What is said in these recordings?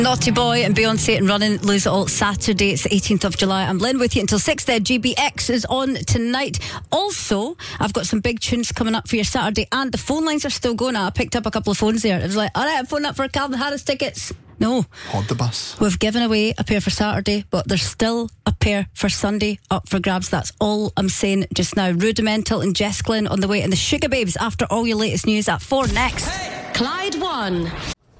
Naughty Boy and Beyonce and Running, Lose It All Saturday. It's the 18th of July. I'm Lynn with you until 6 then. GBX is on tonight. Also, I've got some big tunes coming up for your Saturday, and the phone lines are still going. I picked up a couple of phones there. It was like, all right, I'm phoning up for Calvin Harris tickets. No. Hold the bus. We've given away a pair for Saturday, but there's still a pair for Sunday up for grabs. That's all I'm saying just now. Rudimental and Jess Glynn on the way, and the Sugar Babes after all your latest news at 4 next. Hey. Clyde 1.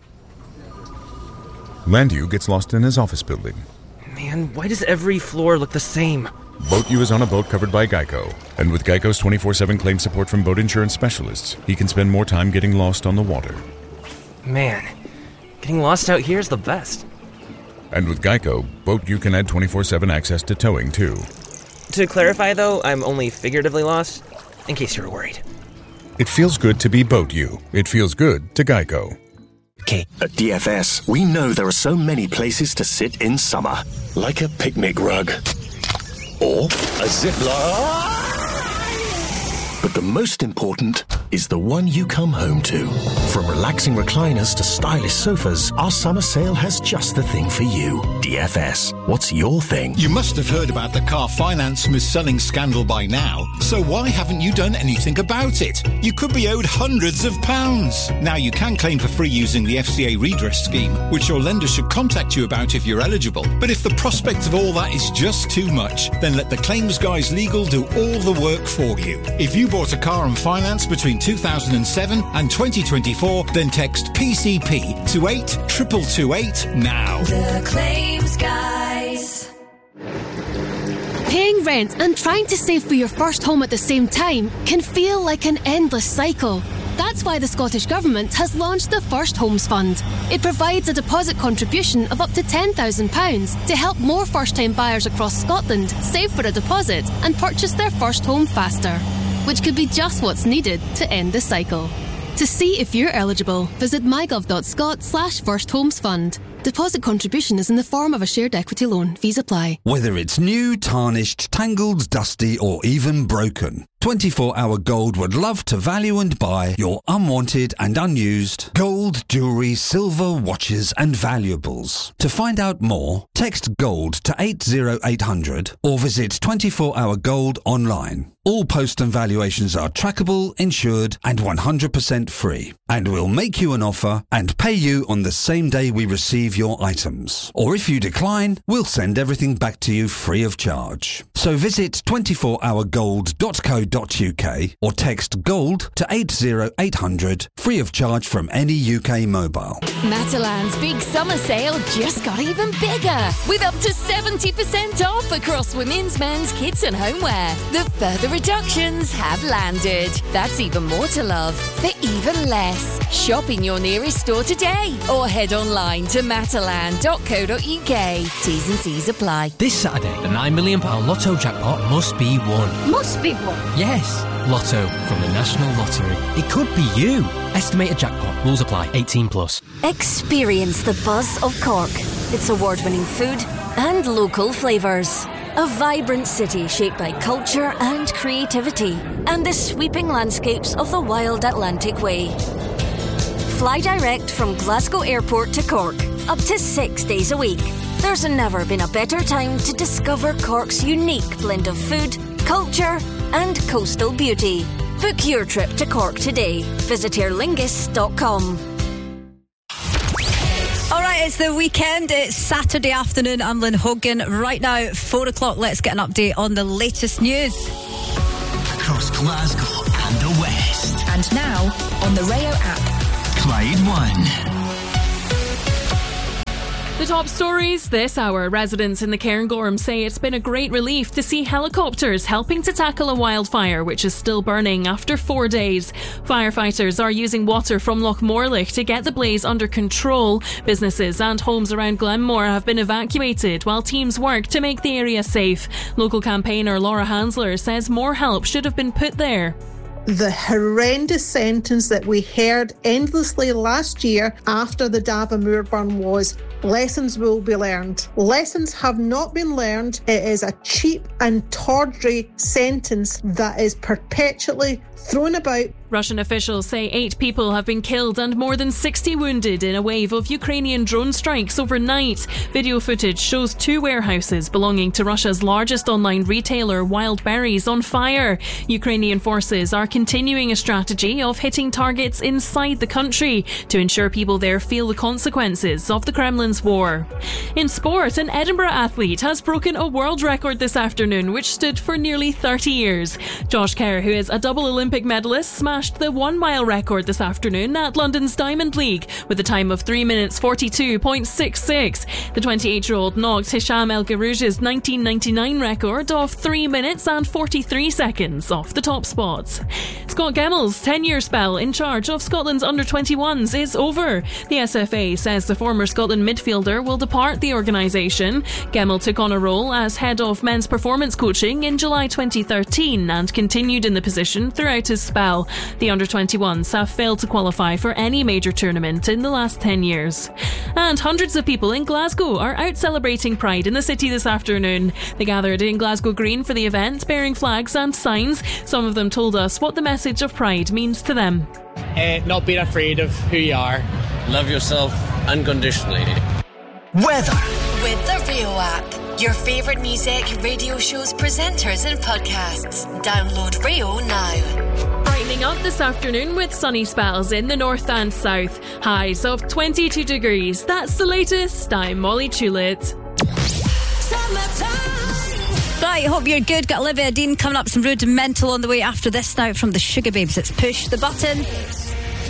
Landew gets lost in his office building. Man, why does every floor look the same? BoatU is on a boat covered by Geico. And with Geico's 24/7 claim support from boat insurance specialists, he can spend more time getting lost on the water. Man, getting lost out here is the best. And with Geico, BoatU can add 24/7 access to towing, too. To clarify, though, I'm only figuratively lost, in case you were worried. It feels good to be BoatU. It feels good to Geico. Okay. At DFS, we know there are so many places to sit in summer. Like a picnic rug. Or a zipline. But the most important is the one you come home to. From relaxing recliners to stylish sofas, our summer sale has just the thing for you. DFS, what's your thing? You must have heard about the car finance mis-selling scandal by now, so why haven't you done anything about it? You could be owed hundreds of pounds. Now you can claim for free using the FCA redress scheme, which your lender should contact you about if you're eligible. But if the prospect of all that is just too much, then let the Claims Guys Legal do all the work for you. If you bought a car on finance between 2007 and 2024, then text PCP to 82228 now. The Claims Guys. Paying rent and trying to save for your first home at the same time can feel like an endless cycle. That's why the Scottish Government has launched the First Homes Fund. It provides a deposit contribution of up to £10,000 to help more first-time buyers across Scotland save for a deposit and purchase their first home faster, which could be just what's needed to end the cycle. To see if you're eligible, visit mygov.scot/firsthomesfund. Deposit contribution is in the form of a shared equity loan. Fees apply. Whether it's new, tarnished, tangled, dusty or even broken, 24 Hour Gold would love to value and buy your unwanted and unused gold, jewellery, silver, watches and valuables. To find out more, text GOLD to 80800 or visit 24 Hour Gold online. All post and valuations are trackable, insured and 100% free. And we'll make you an offer and pay you on the same day we receive your items. Or if you decline, we'll send everything back to you free of charge. So visit 24hourgold.co.uk or text GOLD to 80800 free of charge from any UK mobile. Matalan's big summer sale just got even bigger, with up to 70% off across women's, men's, kids and homeware. The further reductions have landed. That's even more to love for even less. Shop in your nearest store today or head online to matalan.co.uk. T's and C's apply. This Saturday, the £9 million Lotto jackpot must be won. Must be won? Yes. Lotto from the National Lottery. It could be you. Estimated jackpot. Rules apply. 18+. Experience the buzz of Cork. Its award-winning food and local flavours. A vibrant city shaped by culture and creativity, and the sweeping landscapes of the wild Atlantic Way. Fly direct from Glasgow Airport to Cork, up to 6 days a week. There's never been a better time to discover Cork's unique blend of food, culture and coastal beauty. Book your trip to Cork today. Visit aerlingus.com. Alright, it's the weekend. It's Saturday afternoon. I'm Lynn Hogan. Right now, 4 o'clock, let's get an update on the latest news. Across Glasgow and the West. And now, on the Rayo app. Clyde 1. The top stories this hour. Residents in the Cairngorm say it's been a great relief to see helicopters helping to tackle a wildfire which is still burning after 4 days. Firefighters are using water from Loch Morlich to get the blaze under control. Businesses and homes around Glenmore have been evacuated while teams work to make the area safe. Local campaigner Laura Hansler says more help should have been put there. The horrendous sentence that we heard endlessly last year after the Dava burn was, lessons will be learned. Lessons have not been learned. It is a cheap and tawdry sentence that is perpetually thrown about. Russian officials say 8 people have been killed and more than 60 wounded in a wave of Ukrainian drone strikes overnight. Video footage shows 2 warehouses belonging to Russia's largest online retailer, Wild Berries, on fire. Ukrainian forces are continuing a strategy of hitting targets inside the country to ensure people there feel the consequences of the Kremlin's war. In sport, an Edinburgh athlete has broken a world record this afternoon, which stood for nearly 30 years. Josh Kerr, who is a double Olympic medalist, smashed the 1 mile record this afternoon at London's Diamond League with a time of 3 minutes 42.66. The 28-year-old knocked Hisham El Garouge's 1999 record of 3 minutes and 43 seconds off the top spot. Scott Gemmell's 10-year spell in charge of Scotland's under-21s is over. The SFA says the former Scotland midfielder will depart the organisation. Gemmell took on a role as head of men's performance coaching in July 2013 and continued in the position throughout his spell. The under-21s have failed to qualify for any major tournament in the last 10 years. And hundreds of people in Glasgow are out celebrating Pride in the city this afternoon. They gathered in Glasgow Green for the event, bearing flags and signs. Some of them told us what the message of Pride means to them. Not being afraid of who you are. Love yourself unconditionally. Weather. With the Rio app, your favourite music, radio shows, presenters and podcasts. Download Rio now. Brightening up this afternoon with sunny spells in the north and south. Highs of 22 degrees. That's the latest. I'm Molly Tulitt. Right, hope you're good. Got Olivia Dean coming up, some Rudimental on the way after this now from the Sugar Babes. It's Push the Button.